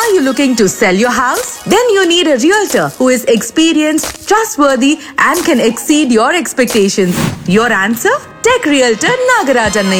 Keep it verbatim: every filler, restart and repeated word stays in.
Are you looking to sell your house? Then you need a realtor who is experienced, trustworthy, and can exceed your expectations. Your answer? Tech Realtor Nagaraj Annaiah.